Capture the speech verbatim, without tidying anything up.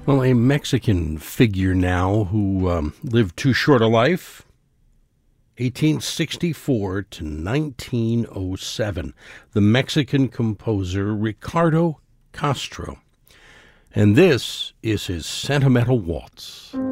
Well, a Mexican figure now who um, lived too short a life, eighteen sixty-four to nineteen oh seven, the Mexican composer Ricardo Castro. And this is his Sentimental Waltz.